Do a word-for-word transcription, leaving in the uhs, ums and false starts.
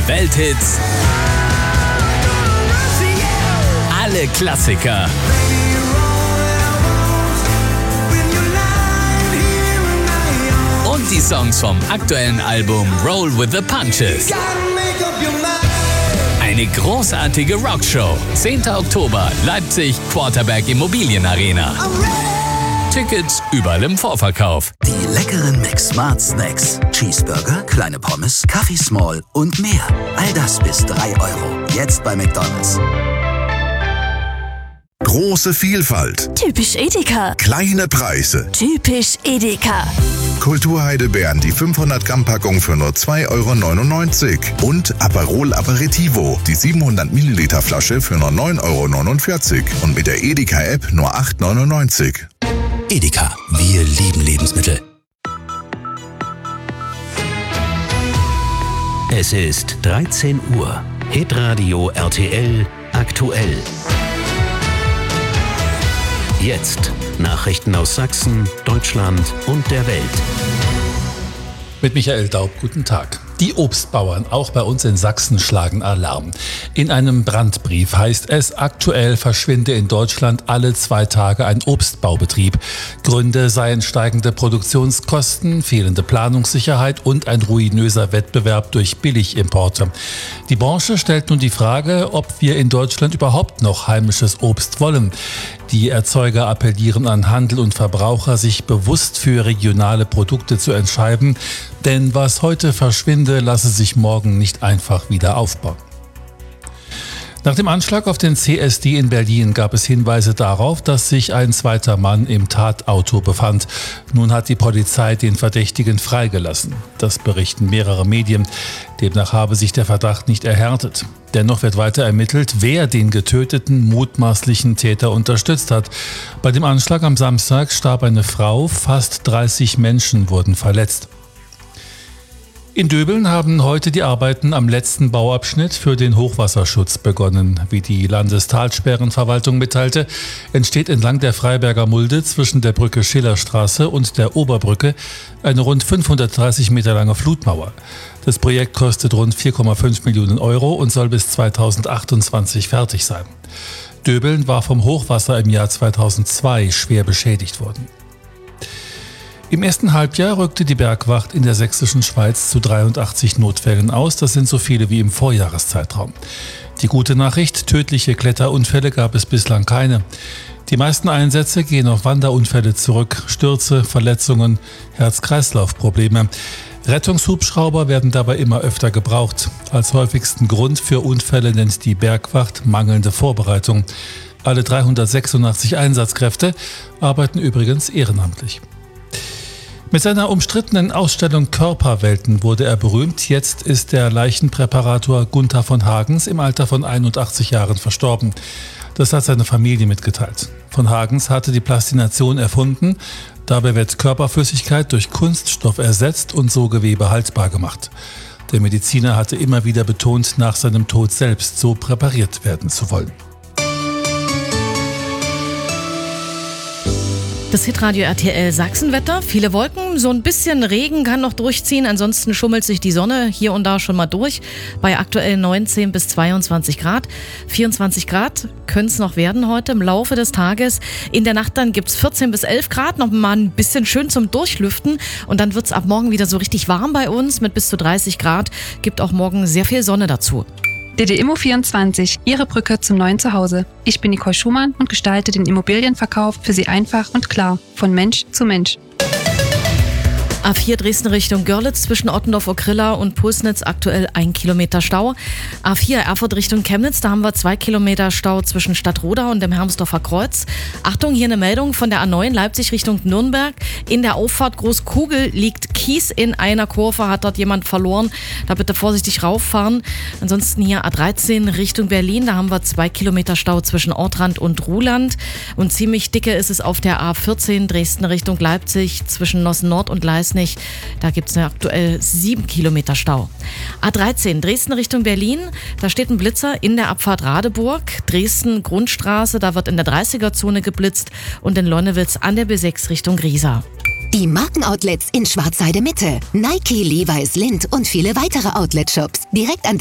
Alle Welthits. Alle Klassiker. Und die Songs vom aktuellen Album Roll with the Punches. Eine großartige Rockshow. zehnter Oktober, Leipzig, Quarterback Immobilienarena. Tickets überall im Vorverkauf. Die leckeren McSmart Snacks. Cheeseburger, kleine Pommes, Kaffee Small und mehr. All das bis drei Euro. Jetzt bei McDonald's. Große Vielfalt. Typisch Edeka. Kleine Preise. Typisch Edeka. Kulturheidelbeeren, die fünfhundert Gramm Packung für nur zwei Euro neunundneunzig. Und Aperol Aperitivo, die siebenhundert Milliliter Flasche für nur neun Euro neunundvierzig. Und mit der Edeka-App nur acht Euro neunundneunzig. Edeka, wir lieben Lebensmittel. Es ist dreizehn Uhr. Hitradio R T L aktuell. Jetzt Nachrichten aus Sachsen, Deutschland und der Welt. Mit Michael Daub, guten Tag. Die Obstbauern, auch bei uns in Sachsen, schlagen Alarm. In einem Brandbrief heißt es, aktuell verschwinde in Deutschland alle zwei Tage ein Obstbaubetrieb. Gründe seien steigende Produktionskosten, fehlende Planungssicherheit und ein ruinöser Wettbewerb durch Billigimporte. Die Branche stellt nun die Frage, ob wir in Deutschland überhaupt noch heimisches Obst wollen. Die Erzeuger appellieren an Handel und Verbraucher, sich bewusst für regionale Produkte zu entscheiden, denn was heute verschwinde, lasse sich morgen nicht einfach wieder aufbauen. Nach dem Anschlag auf den C S D in Berlin gab es Hinweise darauf, dass sich ein zweiter Mann im Tatauto befand. Nun hat die Polizei den Verdächtigen freigelassen. Das berichten mehrere Medien. Demnach habe sich der Verdacht nicht erhärtet. Dennoch wird weiter ermittelt, wer den getöteten mutmaßlichen Täter unterstützt hat. Bei dem Anschlag am Samstag starb eine Frau, fast dreißig Menschen wurden verletzt. In Döbeln haben heute die Arbeiten am letzten Bauabschnitt für den Hochwasserschutz begonnen. Wie die Landestalsperrenverwaltung mitteilte, entsteht entlang der Freiberger Mulde zwischen der Brücke Schillerstraße und der Oberbrücke eine rund fünfhundertdreißig Meter lange Flutmauer. Das Projekt kostet rund vier Komma fünf Millionen Euro und soll bis zweitausendachtundzwanzig fertig sein. Döbeln war vom Hochwasser im Jahr zweitausendzwei schwer beschädigt worden. Im ersten Halbjahr rückte die Bergwacht in der sächsischen Schweiz zu dreiundachtzig Notfällen aus. Das sind so viele wie im Vorjahreszeitraum. Die gute Nachricht, tödliche Kletterunfälle gab es bislang keine. Die meisten Einsätze gehen auf Wanderunfälle zurück, Stürze, Verletzungen, Herz-Kreislauf-Probleme. Rettungshubschrauber werden dabei immer öfter gebraucht. Als häufigsten Grund für Unfälle nennt die Bergwacht mangelnde Vorbereitung. Alle dreihundertsechsundachtzig Einsatzkräfte arbeiten übrigens ehrenamtlich. Mit seiner umstrittenen Ausstellung Körperwelten wurde er berühmt. Jetzt ist der Leichenpräparator Gunther von Hagens im Alter von einundachtzig Jahren verstorben. Das hat seine Familie mitgeteilt. Von Hagens hatte die Plastination erfunden. Dabei wird Körperflüssigkeit durch Kunststoff ersetzt und so Gewebe haltbar gemacht. Der Mediziner hatte immer wieder betont, nach seinem Tod selbst so präpariert werden zu wollen. Das Hitradio R T L Sachsenwetter, viele Wolken, so ein bisschen Regen kann noch durchziehen, ansonsten schummelt sich die Sonne hier und da schon mal durch. Bei aktuell neunzehn bis zweiundzwanzig Grad, vierundzwanzig Grad können es noch werden heute im Laufe des Tages. In der Nacht dann gibt es vierzehn bis elf Grad, noch mal ein bisschen schön zum Durchlüften und dann wird es ab morgen wieder so richtig warm bei uns mit bis zu dreißig Grad, gibt auch morgen sehr viel Sonne dazu. D D Immo vierundzwanzig, Ihre Brücke zum neuen Zuhause. Ich bin Nicole Schumann und gestalte den Immobilienverkauf für Sie einfach und klar, von Mensch zu Mensch. A vier Dresden Richtung Görlitz zwischen Ottendorf-Okrilla und Pulsnitz aktuell ein Kilometer Stau. A vier Erfurt Richtung Chemnitz, da haben wir zwei Kilometer Stau zwischen Stadtroda und dem Hermsdorfer Kreuz. Achtung, hier eine Meldung von der A neun Leipzig Richtung Nürnberg. In der Auffahrt Großkugel liegt Kies in einer Kurve, hat dort jemand verloren. Da bitte vorsichtig rauffahren. Ansonsten hier A dreizehn Richtung Berlin, da haben wir zwei Kilometer Stau zwischen Ortrand und Ruhland. Und ziemlich dicke ist es auf der A vierzehn Dresden Richtung Leipzig zwischen Nossen Nord und Leisnig. Da gibt es aktuell sieben Kilometer Stau. A dreizehn Dresden Richtung Berlin, da steht ein Blitzer in der Abfahrt Radeburg. Dresden Grundstraße, da wird in der dreißiger-Zone geblitzt und in Lonnewitz an der B sechs Richtung Riesa. Die Markenoutlets in Schwarzheide Mitte, Nike, Levi's, Lindt und viele weitere Outlet-Shops direkt an